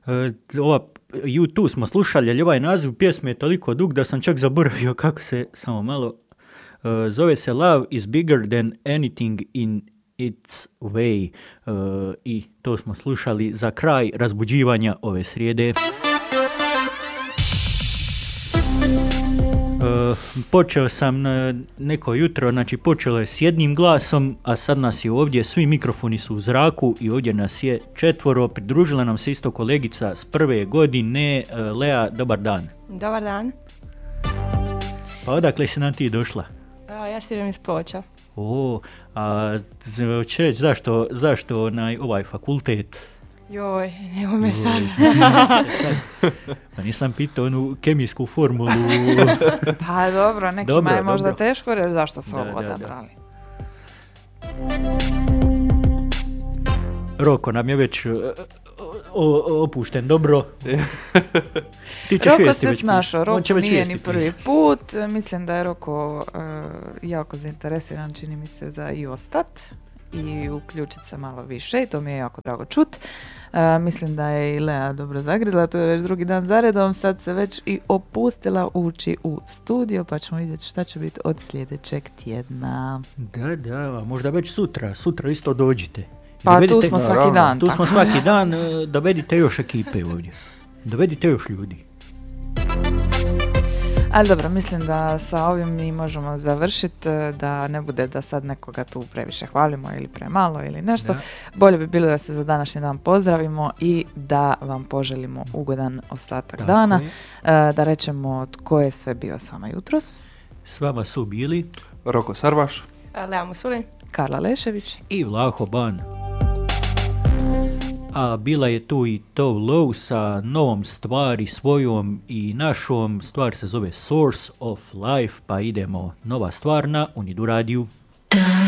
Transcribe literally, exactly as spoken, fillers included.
ova U dva smo slušali, ali ovaj naziv pjesme je toliko dug da sam čak zaboravio kako se, samo malo, uh, zove se Love is bigger than anything in its way. Uh, I to smo slušali za kraj razbuđivanja ove srijede. Uh, počeo sam na neko jutro, znači počelo je s jednim glasom, a sad nas je ovdje, svi mikrofoni su u zraku i ovdje nas je četvoro. Pridružila nam se isto kolegica s prve godine, uh, Lea, dobar dan. Dobar dan. Pa odakle si nam ti došla? A, ja si idem iz Ploča. O, a će reći zašto, zašto onaj, ovaj fakultet? Joj, nemoj me sad. Pa nisam pitao onu kemijsku formulu. Pa dobro, nekima dobro, je možda dobro. teško reći zašto su Da, ovo da, da. odabrali. Roko nam je već uh, o, o, opušten, dobro. Ti ćeš Roko vijesti se već snašao, pisati. On će Roko već nije vijesti ni prvi pisati. put. Mislim da je Roko uh, jako zainteresiran, čini mi se, za i ostat i uključiti se malo više i to mi je jako drago čut. Uh, mislim da je i Lea dobro zagrizla, to je već drugi dan zaredom, sad se već i opustila ući u studio, pa ćemo vidjeti šta će biti od sljedećeg tjedna. Da, da, a možda već sutra, sutra isto dođite. Pa Dovedite- tu smo svaki Naravno. dan. Tu tako smo da. svaki dan, e, dovedite još ekipe ovdje. Dovedite još ljudi. Ali dobro, mislim da sa ovim mi možemo završiti, da ne bude da sad nekoga tu previše hvalimo ili premalo ili nešto. Da. Bolje bi bilo da se za današnji dan pozdravimo i da vam poželimo ugodan ostatak Tako dana. je. E, da rečemo tko je sve bio s vama jutros. S vama su bili Roko Sarvaš. Lea Musulin. Karla Lešević. i Vlaho Ban. A bila je tu i Tove Lo sa novom stvari, svojom i našom. Stvar se zove Source of Life, pa idemo nova stvar na Unidu radiju.